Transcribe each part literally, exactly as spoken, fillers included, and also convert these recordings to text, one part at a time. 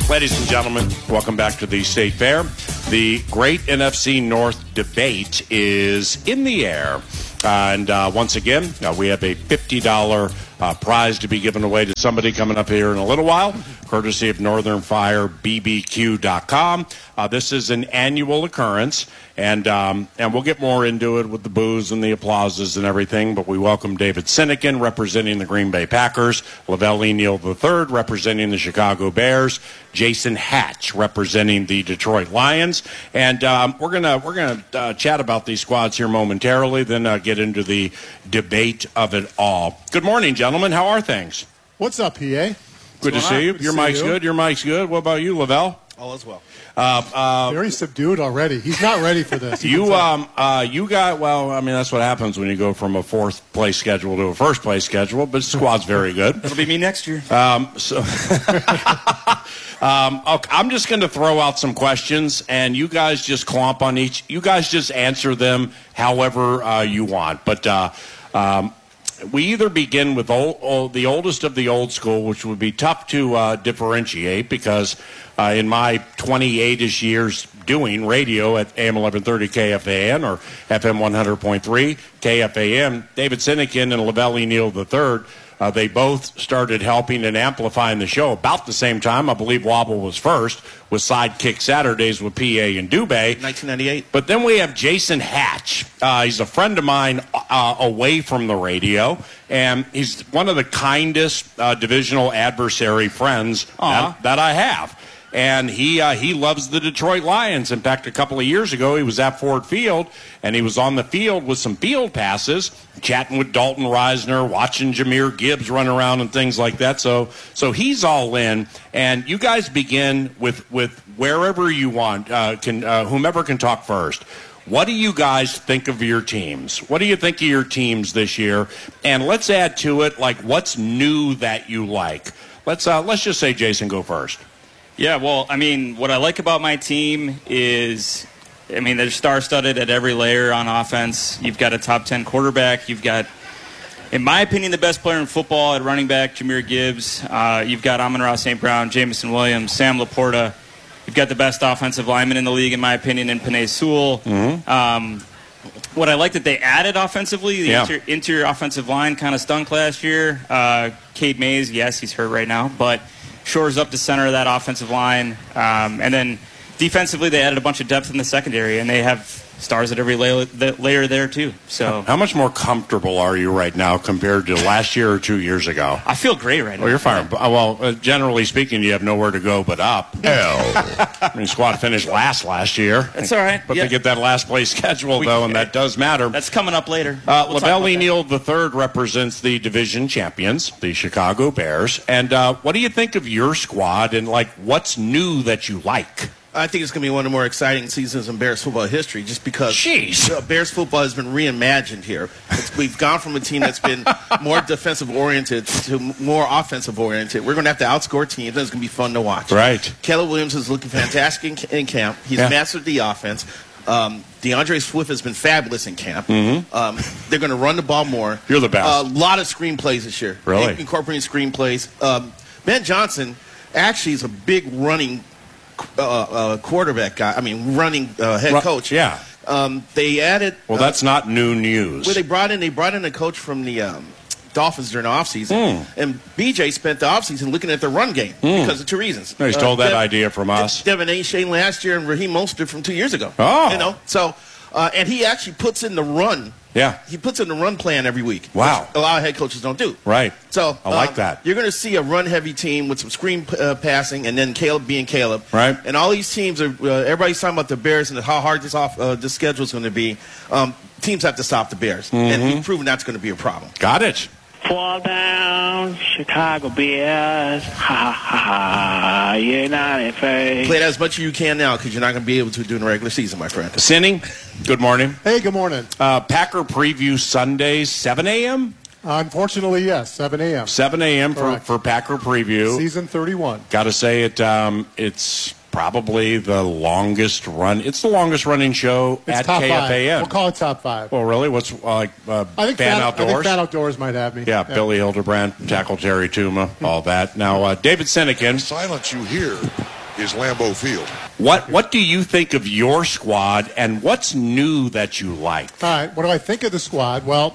Ladies and gentlemen, welcome back to the State Fair. The Great N F C North debate is in the air. Uh, and uh, once again, uh, we have a fifty dollars uh, prize to be given away to somebody coming up here in a little while, courtesy of Northern Fire B B Q dot com. Uh, this is an annual occurrence, and um, and we'll get more into it with the boos and the applauses and everything, but we welcome David Sinekin representing the Green Bay Packers, Lavelle E. Neal the third representing the Chicago Bears, Jason Hatch representing the Detroit Lions, and um, we're gonna we're gonna uh, chat about these squads here momentarily, then uh, get into the debate of it all. Good morning, gentlemen. How are things? What's up, P A? Good to see you. Good Your to see mic's you. good. Your mic's good. What about you, Lavelle? All is well. Uh, uh, Very subdued already. He's not ready for this. you um uh you got well. I mean, that's what happens when you go from a fourth place schedule to a first place schedule. But the squad's very good. It'll be me next year. Um, so um, okay, I'm just going to throw out some questions, and you guys just clomp on each. You guys just answer them however uh, you want. But uh, um, we either begin with old, old, the oldest of the old school, which would be tough to uh, differentiate because uh, in my twenty-eight-ish years doing radio at A M eleven thirty K F A N or F M one hundred point three K F A M, David Sinekin and Lavelle E. Neal the third, uh, they both started helping and amplifying the show about the same time. I believe Wobble was first with Sidekick Saturdays with P A and Dubé. nineteen ninety-eight. But then we have Jason Hatch. Uh, he's a friend of mine uh, away from the radio, and he's one of the kindest uh, divisional adversary friends that, that I have. And he uh, he loves the Detroit Lions. In fact, a couple of years ago, he was at Ford Field, and he was on the field with some field passes, chatting with Dalton Reisner, watching Jahmyr Gibbs run around and things like that. So so he's all in. And you guys begin with, with wherever you want, uh, can uh, whomever can talk first. What do you guys think of your teams? What do you think of your teams this year? And let's add to it, like, what's new that you like? Let's uh, let's just say Jason go first. Yeah, well, I mean, what I like about my team is, I mean, they're star-studded at every layer on offense. You've got a top ten quarterback. You've got, in my opinion, the best player in football at running back, Jahmyr Gibbs. Uh, you've got Amon-Ra Saint Brown, Jamison Williams, Sam Laporta. You've got the best offensive lineman in the league, in my opinion, in Penei Sewell. Mm-hmm. Um, what I like that they added offensively, the yeah. interior, interior offensive line kind of stunk last year. Uh, Cade Mays, yes, he's hurt right now, but shores up the center of that offensive line. Um, and then defensively, they added a bunch of depth in the secondary, and they have stars at every layer, layer there, too. So, how much more comfortable are you right now compared to last year or two years ago? I feel great right now. Well, you're fine. Well, uh, generally speaking, you have nowhere to go but up. Hell. I mean, squad finished last last year. That's all right. But yeah. they get that last place schedule, We, though, and that does matter. That's coming up later. Uh, we'll Lavelle E. Neal the third represents the division champions, the Chicago Bears. And uh, what do you think of your squad, and, like, what's new that you like? I think it's going to be one of the more exciting seasons in Bears football history just because Jeez. uh, Bears football has been reimagined here. It's, we've gone from a team that's been more defensive-oriented to more offensive-oriented. We're going to have to outscore teams, and it's going to be fun to watch. Right. Caleb Williams is looking fantastic in, in camp. He's Yeah. mastered the offense. Um, DeAndre Swift has been fabulous in camp. Mm-hmm. Um, they're going to run the ball more. You're the best. A lot of screenplays this year. Really? In- incorporating screenplays. Um, Ben Johnson actually is a big running Uh, uh, quarterback guy. I mean, running uh, head Ru- coach. Yeah. Um, they added. Well, uh, that's not new news. Well, they brought in. They brought in a coach from the um, Dolphins during the offseason. Mm. And B J spent the offseason looking at their run game Mm. because of two reasons. No, he Uh, stole that Dev- idea from us. Devin A. Shane last year and Raheem Mostert from two years ago. Oh. You know, so uh, and he actually puts in the run. Yeah. He puts in the run plan every week. Wow. Which a lot of head coaches don't do. Right. So I like um, that. You're going to see a run-heavy team with some screen uh, passing, and then Caleb being Caleb. Right. And all these teams are. Uh, everybody's talking about the Bears and how hard this off uh, this schedule is going to be. Um, teams have to stop the Bears, Mm-hmm. and we've proven that's going to be a problem. Got it. Fall down, Chicago Bears. Ha ha ha ha. You're not in phase. Play that as much as you can now, because you're not going to be able to do in the regular season, my friend. Sinning, good morning. Hey, good morning. Uh, Packer preview Sundays, seven a.m.? Unfortunately, yes, seven a.m. seven a.m. for, Correct. for Packer preview. Season thirty-one. Got to say it. Um, it's probably the longest run. It's the longest running show It's at top K F A N. five. We'll call it top five. Well, really? What's uh, like uh, I think Fan Fan, Outdoors? I think Fan Outdoors might have me. yeah, Billy Hildebrand, Tackle Terry Tuma, all that. Now, uh, David Sinekin. Silence you hear is Lambeau Field. What What do you think of your squad, and what's new that you like? All right, what do I think of the squad? Well,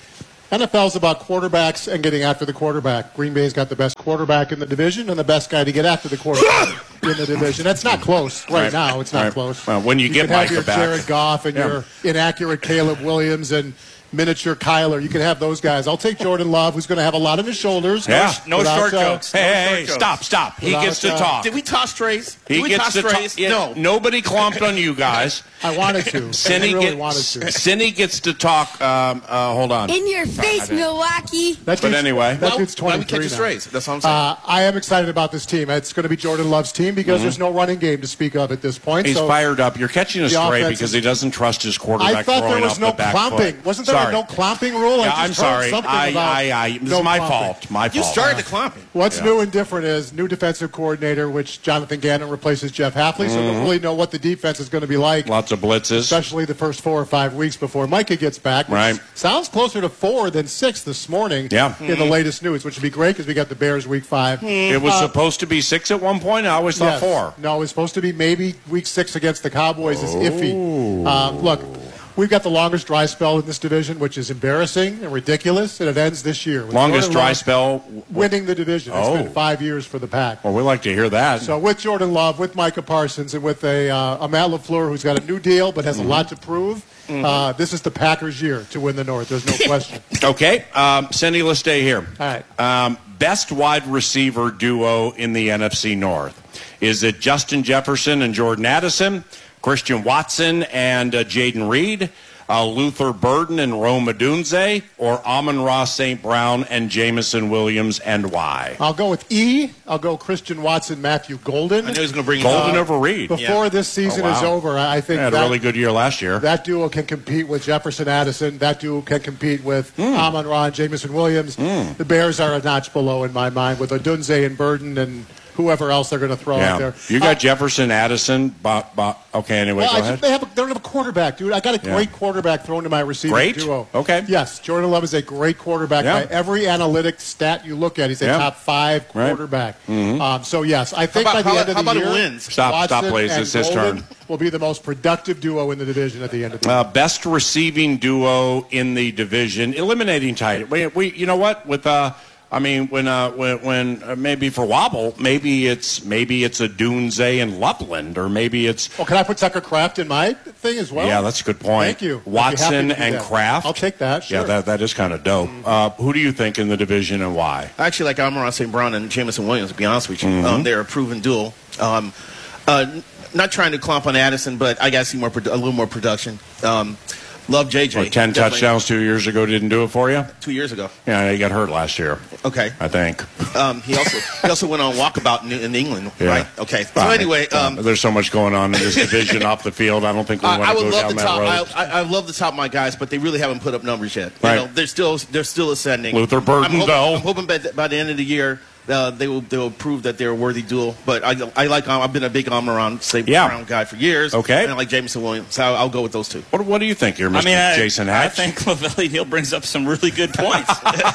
N F L's about quarterbacks and getting after the quarterback. Green Bay's got the best quarterback in the division and the best guy to get after the quarterback in the division. That's not close right, Right. now. It's not Right. close. Well, when you, you get can have Micah your back, Jared Goff and Yeah. your inaccurate Caleb Williams and miniature Kyler. You can have those guys. I'll take Jordan Love, who's going to have a lot on his shoulders. Yeah. No Without, short uh, jokes. Hey, No hey, short hey, jokes. stop, stop. He Without, gets to uh, talk. Did we toss strays? He Did we gets toss to talk. strays? Yeah, No. Nobody clumped on you guys. I wanted to. I Cindy, really get, wanted to. Cindy gets to talk. Um, uh, hold on. In your face, Milwaukee. That But dude's- anyway. that Why- dude's why we twenty-three catch now. strays? That's what I'm saying. Uh, I am excited about this team. It's going to be Jordan Love's team because Mm-hmm. there's no running game to speak of at this point. He's so fired up. You're catching a the stray offense because is- he doesn't trust his quarterback I thought there throwing was up no the back clomping. foot. Wasn't there Sorry. a no clomping rule? I Yeah, just I'm heard sorry. something I, about I, I, this no is my clomping. fault. My you fault. started the clomping. What's Yeah. new and different is new defensive coordinator, which Jonathan Gannon replaces Jeff Hafley, so we don't really know what the defense is going to be like, Lots of blitzes. especially the first four or five weeks before Micah gets back. Which Right. sounds closer to four than six this morning Yeah. in the latest news, which would be great because we got the Bears week five. It was Uh, supposed to be six at one point. I always thought Yes. four. No, it was supposed to be maybe week six against the Cowboys is iffy. Um, look, we've got the longest dry spell in this division, which is embarrassing and ridiculous, and it ends this year. with Longest Jordan dry Love spell. winning the division. It's Oh. been five years for the Pack. Well, we like to hear that. So with Jordan Love, with Micah Parsons, and with a, uh, a Matt LaFleur who's got a new deal but has Mm-hmm. a lot to prove, uh, this is the Packers' year to win the North. There's no question. Okay, um, Cindy, let's stay here. All right. Um, best wide receiver duo in the N F C North. Is it Justin Jefferson and Jordan Addison, Christian Watson and uh, Jaden Reed, uh, Luther Burden and Rome Odunze, or Amon-Ra Saint Brown and Jamison Williams, and why? I'll go with E. I'll go Christian Watson, Matthew Golden. I knew he was going to bring Golden uh, over Reed. Before Yeah. this season Oh, wow. is over, I think They had that, a really good year last year. that duo can compete with Jefferson Addison. That duo can compete with Hmm. Amon-Ra and Jamison Williams. The Bears are a notch below in my mind with Odunze and Burden and whoever else they're going to throw out Yeah, there. you got Uh, Jefferson, Addison. Bo- Bo- okay, anyway, Well, go I ahead. just, they, have a, they don't have a quarterback, dude. I got a Yeah. great quarterback thrown to my receiver Great? duo. Okay. Yes, Jordan Love is a great quarterback. Yeah. By every analytic stat you look at, he's a Yeah. top five Right. quarterback. Um, so, yes, I think about- by the how end about- of how the about year, it wins? Stop, Watson stop, please. and It's his Golden turn. will be the most productive duo in the division at the end of the year. Uh, best receiving duo in the division, eliminating tight. We, we you know what? With uh, I mean, when uh, when, when uh, maybe for Wobble, maybe it's maybe it's a Dunze and Loveland, or maybe it's Oh, can I put Tucker Kraft in my thing as well? yeah, that's a good point. Thank you. I'd be happy Watson to do and that. Kraft. I'll take that. Sure. Yeah, that that is kind of dope. Uh, who do you think in the division and why? I actually like Amon-Ra Saint Brown and Jamison Williams, to be honest with you. Mm-hmm. Um, they're a proven duel. Um, uh, n- not trying to clomp on Addison, but I got to see more produ- a little more production. Um, love J J. Or ten Definitely. touchdowns two years ago didn't do it for you. Two years ago. Yeah, he got hurt last year. Okay. I think. Um, he also he also went on walkabout in, in England, Yeah. right? Okay. So Fine. anyway, um, there's so much going on in this division off the field. I don't think we I, want I to would go love down the that top. road. I, I, I love the top of my guys, but they really haven't put up numbers yet. Right. You know, they're still they're still ascending. Luther Burden, I'm hoping, though. I'm hoping by, the- by the end of the year uh, they will they will prove that they're a worthy duel. But I, I like I've been a big Amon-Ra Saint Yeah. Brown guy for years. Okay. And I like Jamison Williams, so I'll, I'll go with those two. What, what do you think here, I Mister mean, I, Jason I Hatch? think Lavelli Neal brings up some really good points.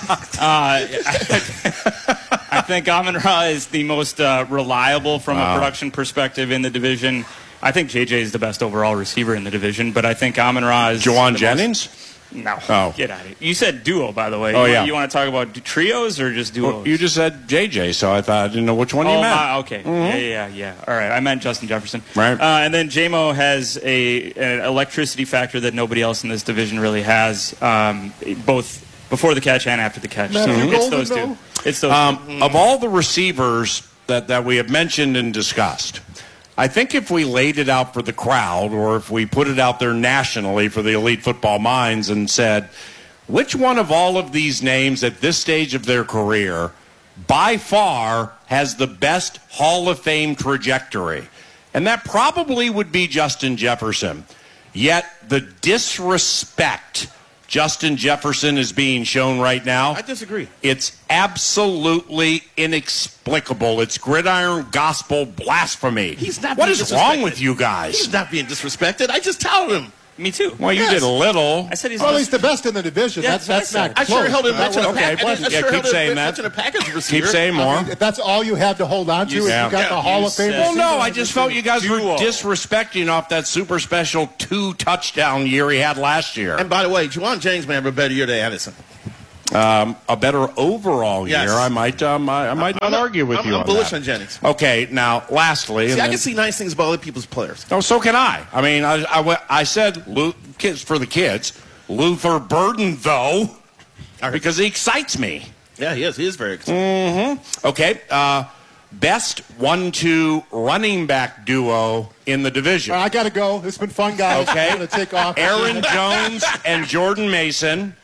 uh, I think Amon-Ra is the most uh, reliable from Wow. a production perspective in the division. I think J J is the best overall receiver in the division, but I think Amon-Ra is Jawan the Jennings? Most, no, Oh. get out of here. You said duo, by the way. Oh, you, yeah. You want to talk about trios or just duos? Well, you just said J J, so I thought I didn't know which one you Oh, meant. my, okay. Yeah, yeah, yeah. All right. I meant Justin Jefferson. Right. Uh, and then J M O has a an electricity factor that nobody else in this division really has, um, both before the catch and after the catch. Matthew so it's Golden, those two. though? It's those Um, two. of all the receivers that, that we have mentioned and discussed, I think if we laid it out for the crowd, or if we put it out there nationally for the elite football minds and said, which one of all of these names at this stage of their career by far has the best Hall of Fame trajectory? And that probably would be Justin Jefferson. Yet the disrespect Justin Jefferson is being shown right now, I disagree. it's absolutely inexplicable. It's gridiron gospel blasphemy. He's not What being is wrong disrespected. with you guys? He's not being disrespected. I just touted him. Me too. Well, you Yes. did a little. I said he's Well, the he's the best in the division. Yeah, that's that's that's what I not I close. sure held him That mention a was- pack. okay, I, I yeah, sure keep held saying him that. mention a package receiver. Keep saying more. I mean, if that's all you have to hold on to, You if said- you got the Yeah, Hall you of Fame said- Well, receiver, no, I just felt you guys were Duo. disrespecting off that super special two touchdown year he had last year. And by the way, Juwan Jennings may have a better year than Addison. Um, a better overall Yes. year. I might, um, I, I might I'm not not- argue with I'm- you I'm on bullish that. on Jennings. Okay, now lastly, See, and I then- can see nice things about other people's players. oh, so can I. I mean, I, I, went- I said Lu- kids for the kids. Luther Burden, though, because he excites me. Yeah, he is. He is very exciting. Okay, uh, best one-two running back duo in the division. All right, I got to go. It's been fun, guys. Okay. I'm going to take off. Aaron Jones and Jordan Mason.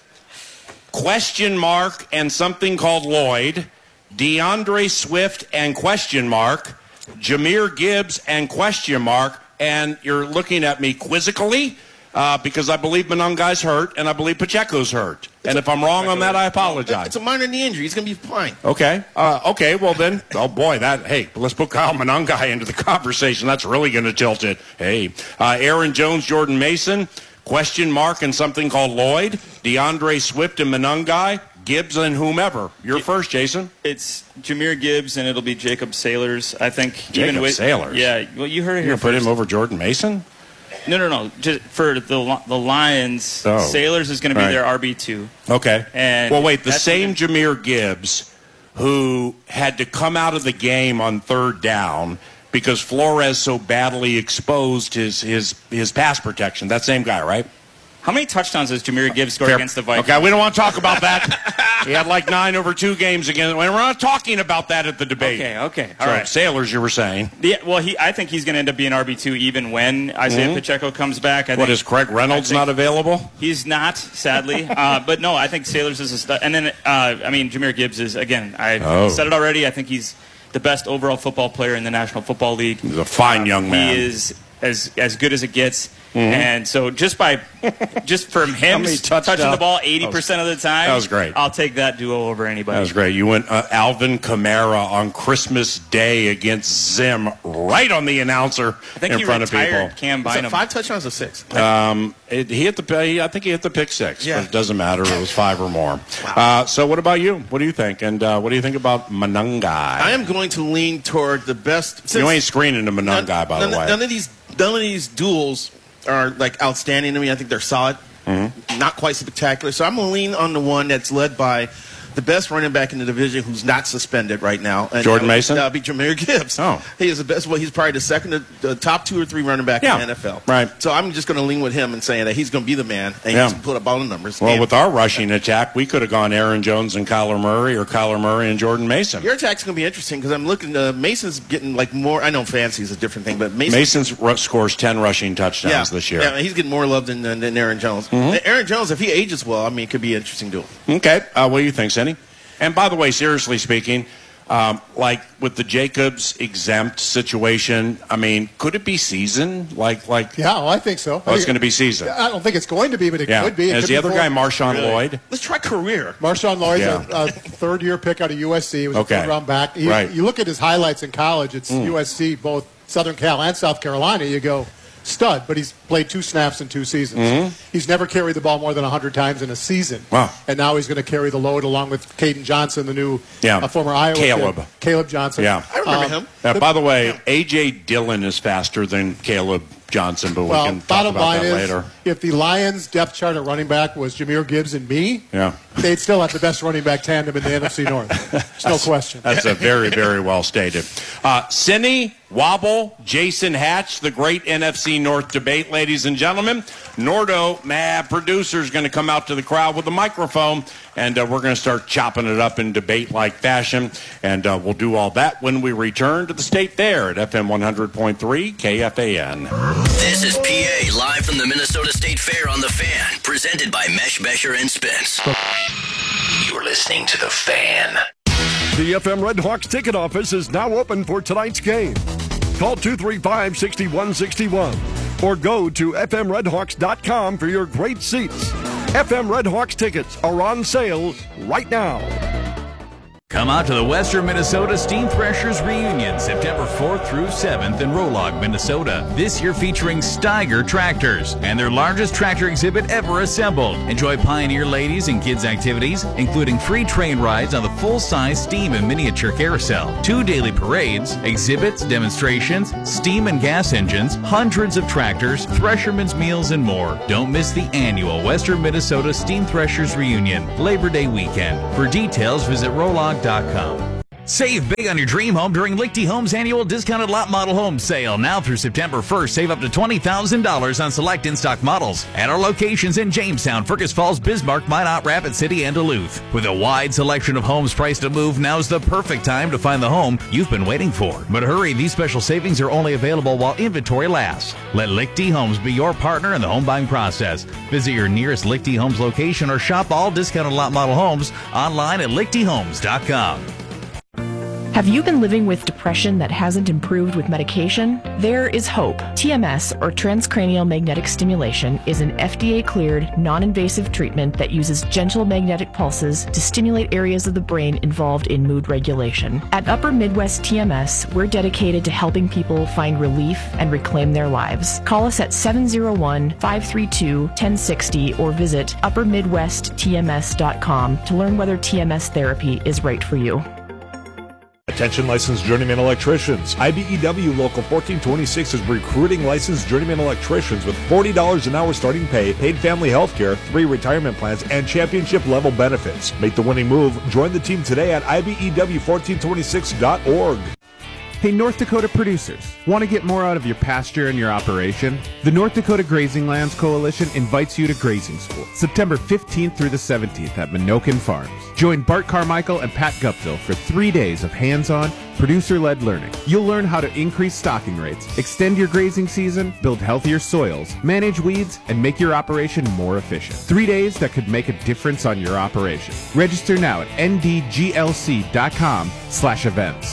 Question mark and something called Lloyd. DeAndre Swift and question mark. Jahmyr Gibbs and question mark. And you're looking at me quizzically uh, because I believe Monongai's hurt and I believe Pacheco's hurt. And if I'm wrong on that, I apologize. It's a minor knee injury. He's going to be fine. Okay. Uh, okay. Well then, oh boy, that hey, let's put Kyle Monongai into the conversation. That's really going to tilt it. Hey, uh, Aaron Jones, Jordan Mason, question mark, and something called Lloyd, DeAndre Swift and Monongai, Gibbs and whomever. You're first, Jason. It's Jahmyr Gibbs, and it'll be Jacob Sailors. I think. Jacob even with, Sailors? Yeah. Well, you heard it You're here gonna put first. him over Jordan Mason? No, no, no. Just for the Li- the Lions, Oh. Sailors is going to be Right. their R B two. Okay. And well, wait. The that's same what Jahmyr Gibbs who had to come out of the game on third down because Flores so badly exposed his his his pass protection. That same guy, right? How many touchdowns has Jahmyr Gibbs scored Fair- against the Vikings? Okay, we don't want to talk about that. He had like nine over two games again. We're not talking about that at the debate. Okay, okay, all so, right. Sailors, you were saying. Yeah, well, he. I think he's going to end up being R B two even when Isaiah Pacheco comes back. I What think, is Craig Reynolds I think not available? He's not, sadly. uh, but no, I think Sailors is a stud. And then, uh, I mean, Jahmyr Gibbs is, again, I Oh. said it already. I think he's the best overall football player in the National Football League. He's a fine young man. He is as as good as it gets. And so just by just from him many touching touchdowns? the ball eighty percent of the time, that was great. I'll take that duo over anybody. That was great. You went uh, Alvin Kamara on Christmas Day against Zim right on the announcer I think in he front of retired people. Cam Was it Bynum. five touchdowns or six? Um, it, he hit the. I think he hit the pick six, Yeah. but it doesn't matter. It was five or more. Uh, so, what about you? What do you think? And uh, what do you think about Monongai? I am going to lean toward the best. Since You ain't screening to Monongai, none, by none, the way. None of these, none of these duels are like outstanding to me. I think they're solid, Mm-hmm. not quite spectacular. So I'm going to lean on the one that's led by the best running back in the division who's not suspended right now. And Jordan that would- Mason? That would be Jahmyr Gibbs. Oh. He is the best. Well, he's probably the second, the top two or three running back Yeah, in the N F L. right. So I'm just going to lean with him and saying that he's going to be the man and Yeah. he's going to put up all the numbers. Well, And with our rushing attack, we could have gone Aaron Jones and Kyler Murray, or Kyler Murray and Jordan Mason. your attack's going to be interesting because I'm looking. Uh, Mason's getting like more. I know fancy's a different thing, but Mason. Mason's ru- scores ten rushing touchdowns this year. Yeah, he's getting more love than, than, than Aaron Jones. Aaron Jones, if he ages well, I mean, it could be an interesting duel. Okay. Uh, what do you think, Cindy? And by the way, seriously speaking, um, like with the Jacobs exempt situation, I mean, could it be season? Like, like Yeah, well, I think so. oh, it's going to be season. I don't think it's going to be, but it Yeah. could be. It And is could the be other four- guy Marshawn Lloyd? Let's try career. Marshawn Lloyd's Yeah. a, a third-year pick out of U S C. He was Okay. a third-round back. He, Right. You look at his highlights in college. It's U S C, both Southern Cal and South Carolina. You go, stud, but he's played two snaps in two seasons. He's never carried the ball more than one hundred times in a season. Wow. And now he's going to carry the load along with Caden Johnson, the new Yeah. uh, former Iowa Caleb. kid. Caleb Johnson. Yeah. I remember Um, him. Uh, the- by the way, A J Dillon is faster than Caleb Johnson, but Well, we can talk bottom about line that is, later. if the Lions' depth chart at running back was Jahmyr Gibbs and me, Yeah. they'd still have the best running back tandem in the N F C North. There's no question. That's a very, very well stated. Uh, Cindy, Wobble, Jason Hatch, the great N F C North debate, ladies and gentlemen. Nordo, my producer, is going to come out to the crowd with a microphone, and uh, we're going to start chopping it up in debate-like fashion, and uh, we'll do all that when we return to the State Fair at F M one hundred point three K F A N. This is P A live from the Minnesota State Fair on The Fan, presented by Mesh Besher and Spence. You're listening to The Fan. The F M Red Hawks ticket office is now open for tonight's game. Call two three five, six one six one or go to f m red hawks dot com for your great seats. F M Red Hawks tickets are on sale right now. Come out to the Western Minnesota Steam Threshers Reunion, September fourth through seventh in Rolog, Minnesota. This year featuring Steiger tractors and their largest tractor exhibit ever assembled. Enjoy Pioneer ladies and kids activities, including free train rides on the full-size steam and miniature carousel, two daily parades, exhibits, demonstrations, steam and gas engines, hundreds of tractors, threshermen's meals, and more. Don't miss the annual Western Minnesota Steam Threshers Reunion, Labor Day weekend. For details, visit Rolog dot com. Save big on your dream home during Lichty Homes annual discounted lot model home sale. Now through September first, save up to twenty thousand dollars on select in-stock models at our locations in Jamestown, Fergus Falls, Bismarck, Minot, Rapid City, and Duluth. With a wide selection of homes priced to move, now's the perfect time to find the home you've been waiting for. But hurry, these special savings are only available while inventory lasts. Let Lichty Homes be your partner in the home buying process. Visit your nearest Lichty Homes location or shop all discounted lot model homes online at lichty homes dot com. Have you been living with depression that hasn't improved with medication? There is hope. T M S, or transcranial magnetic stimulation, is an F D A-cleared, non-invasive treatment that uses gentle magnetic pulses to stimulate areas of the brain involved in mood regulation. At Upper Midwest T M S, we're dedicated to helping people find relief and reclaim their lives. Call us at seven oh one, five three two, one oh six oh or visit upper midwest t m s dot com to learn whether T M S therapy is right for you. Attention licensed journeyman electricians. I B E W Local fourteen twenty-six is recruiting licensed journeyman electricians with forty dollars an hour starting pay, paid family health care, three retirement plans, and championship level benefits. Make the winning move. Join the team today at I B E W fourteen twenty-six dot org. Hey, North Dakota producers, want to get more out of your pasture and your operation? The North Dakota Grazing Lands Coalition invites you to Grazing School, September fifteenth through the seventeenth at Minokan Farms. Join Bart Carmichael and Pat Guptill for three days of hands-on, producer-led learning. You'll learn how to increase stocking rates, extend your grazing season, build healthier soils, manage weeds, and make your operation more efficient. Three days that could make a difference on your operation. Register now at n d g l c dot com slash events.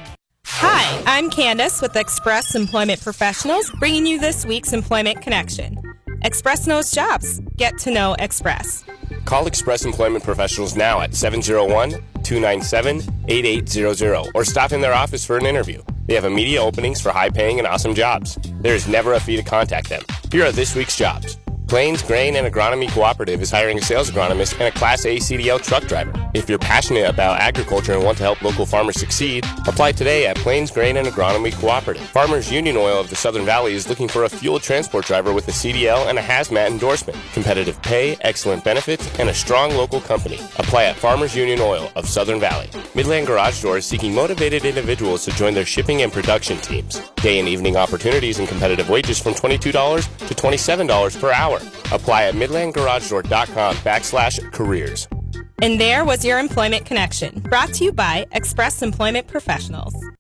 Hi, I'm Candace with Express Employment Professionals, bringing you this week's Employment Connection. Express knows jobs. Get to know Express. Call Express Employment Professionals now at seven oh one, two nine seven, eight eight zero zero or stop in their office for an interview. They have immediate openings for high-paying and awesome jobs. There is never a fee to contact them. Here are this week's jobs. Plains Grain and Agronomy Cooperative is hiring a sales agronomist and a Class A C D L truck driver. If you're passionate about agriculture and want to help local farmers succeed, apply today at Plains Grain and Agronomy Cooperative. Farmers Union Oil of the Southern Valley is looking for a fuel transport driver with a C D L and a hazmat endorsement. Competitive pay, excellent benefits, and a strong local company. Apply at Farmers Union Oil of Southern Valley. Midland Garage Door is seeking motivated individuals to join their shipping and production teams. Day and evening opportunities and competitive wages from twenty-two dollars to twenty-seven dollars per hour. Apply at midland garage door dot com backslash careers. And there was your Employment Connection, brought to you by Express Employment Professionals.